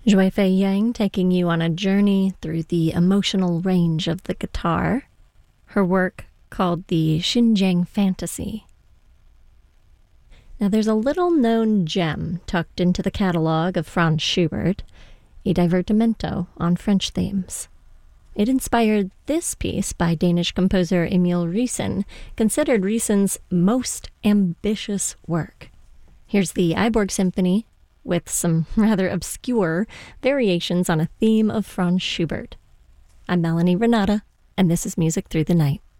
Zhui Fei Yang taking you on a journey through the emotional range of the guitar. Her work called the Xinjiang Fantasy. Now there's a little-known gem tucked into the catalog of Franz Schubert, a divertimento on French themes. It inspired this piece by Danish composer Emil Riesen, considered Riesen's most ambitious work. Here's the Iborg Symphony, with some rather obscure variations on a theme of Franz Schubert. I'm Melanie Renata, and this is Music Through the Night.